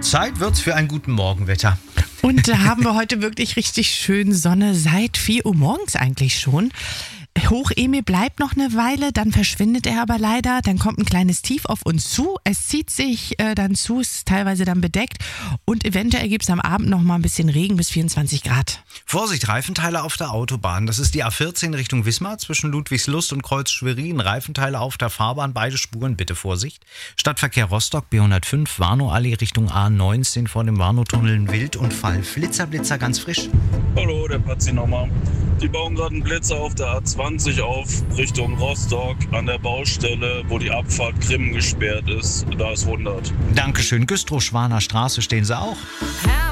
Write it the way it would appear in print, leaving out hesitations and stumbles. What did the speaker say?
Zeit wird's für einen guten Morgenwetter. Und da haben wir heute wirklich richtig schön Sonne seit 4 Uhr morgens eigentlich schon. Hoch-Emil bleibt noch eine Weile, dann verschwindet er aber leider, dann kommt ein kleines Tief auf uns zu, es zieht sich dann zu, ist teilweise dann bedeckt und eventuell gibt es am Abend noch mal ein bisschen Regen bis 24 Grad. Vorsicht, Reifenteile auf der Autobahn. Das ist die A14 Richtung Wismar zwischen Ludwigslust und Kreuz Schwerin. Reifenteile auf der Fahrbahn, beide Spuren, bitte Vorsicht. Stadtverkehr Rostock, B105, Warnow-Allee Richtung A19 vor dem Warnow-Tunnel, ein Wildunfall. Blitzer ganz frisch. Hallo, der Patzi nochmal. Die bauen gerade einen Blitzer auf der A20 auf Richtung Rostock an der Baustelle, wo die Abfahrt Krimmen gesperrt ist. Da ist 100. Dankeschön. Güstrow-Schwaner Straße stehen sie auch.